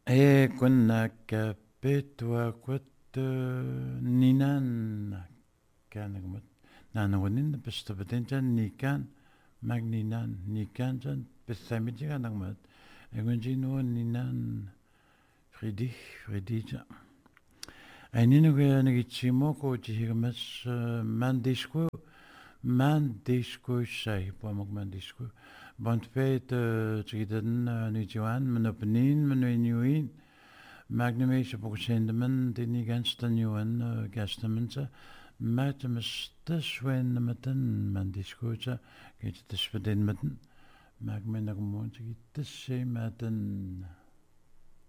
كنا كبت وكنت نينان كان قمت نانا ونين بستبدين جان نيكان ماك نينان نيكان جان بستامي جان قمت اقول جينو نينان فريدي جان أينينو نجيتشيمو كو جيهمس مانديشكو شاي بومك مانديشكو بانت بيت تجدن نيجوان من بنين من وينيوين ماغنميش بوكسين من ديني جانستن يوان جاستمنتا ما تمستش وين متن مانديشكوجا كيت تشفدين متن ماغمين نغمون تجي تشي متن